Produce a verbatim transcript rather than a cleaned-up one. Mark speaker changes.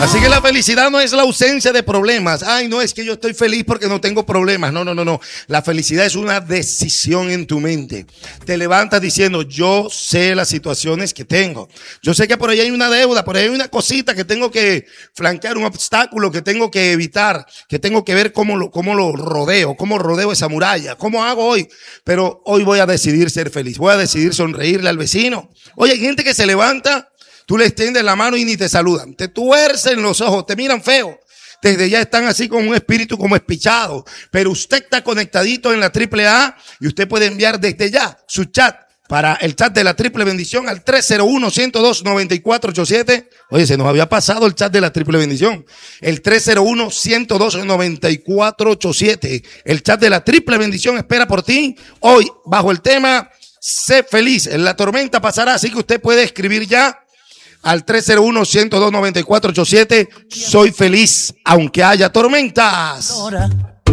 Speaker 1: Así que la felicidad no es la ausencia de problemas. Ay, no, es que yo estoy feliz porque no tengo problemas. No, no, no, no. La felicidad es una decisión en tu mente. Te levantas diciendo, yo sé las situaciones que tengo. Yo sé que por ahí hay una deuda, por ahí hay una cosita que tengo que flanquear, un obstáculo que tengo que evitar, que tengo que ver cómo lo, cómo lo rodeo, cómo rodeo esa muralla, cómo hago hoy. Pero hoy voy a decidir ser feliz. Voy a decidir sonreírle al vecino. Oye, hay gente que se levanta, tú le extiendes la mano y ni te saludan. Te tuercen los ojos, te miran feo. Desde ya están así con un espíritu como espichado. Pero usted está conectadito en la triple A y usted puede enviar desde ya su chat para el chat de la triple bendición al tres cero uno, ciento dos, noventa y cuatro ochenta y siete. Oye, se nos había pasado el chat de la triple bendición. El tres cero uno, ciento dos, noventa y cuatro ochenta y siete. El chat de la triple bendición espera por ti. Hoy, bajo el tema, sé feliz. La tormenta pasará, así que usted puede escribir ya al tres cero uno, ciento dos, noventa y cuatro ochenta y siete. Soy feliz aunque haya tormentas.